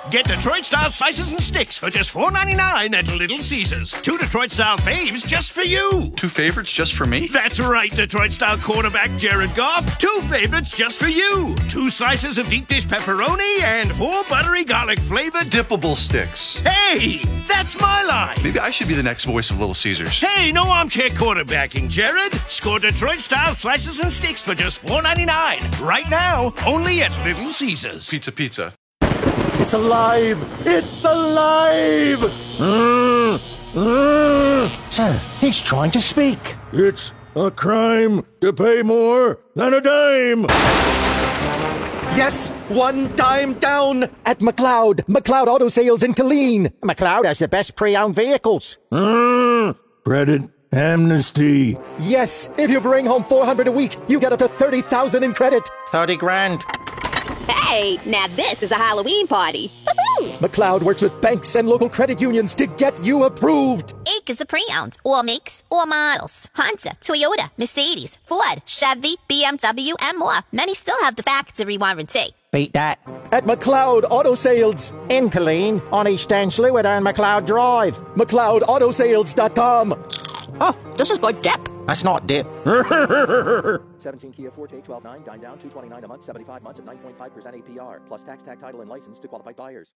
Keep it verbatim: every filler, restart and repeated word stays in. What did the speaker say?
Get Detroit-style slices and sticks for just four ninety-nine at Little Caesars. Two Detroit-style faves just for you. Two favorites just for me? That's right, Detroit-style quarterback Jared Goff. Two favorites just for you. Two slices of deep dish pepperoni and four buttery garlic-flavored dippable sticks. Hey, that's my line. Maybe I should be the next voice of Little Caesars. Hey, no armchair quarterbacking, Jared. Score Detroit-style slices and sticks for just four ninety-nine. Right now, only at Little Caesars. Pizza, pizza. It's alive! It's alive! Mm, mm. Sir, he's trying to speak. It's a crime to pay more than a dime! Yes, one dime down at McLeod. McLeod Auto Sales in Killeen. McLeod has the best pre-owned vehicles. Mm, credit amnesty. Yes, if you bring home four hundred a week, you get up to thirty thousand in credit. thirty grand. Hey, now this is a Halloween party. Woo-hoo! McLeod works with banks and local credit unions to get you approved. Acres of pre-owned, all makes, all models. Honda, Toyota, Mercedes, Ford, Chevy, B M W, and more. Many still have the factory warranty. Beat that. At McLeod Auto Sales. In Killeen, on East End Sluid and McLeod Drive. McLeod Auto Sales dot com. Oh, this is good dip. That's not dip. seventeen Kia Forte twelve nine, dine down, two twenty-nine a month, seventy-five months at nine point five percent A P R, plus tax, tag, title, and license to qualified buyers.